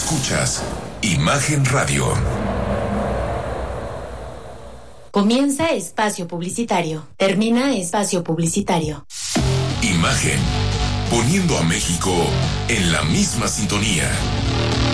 Escuchas Imagen Radio. Comienza espacio publicitario. Termina espacio publicitario. Imagen. Poniendo a México en la misma sintonía.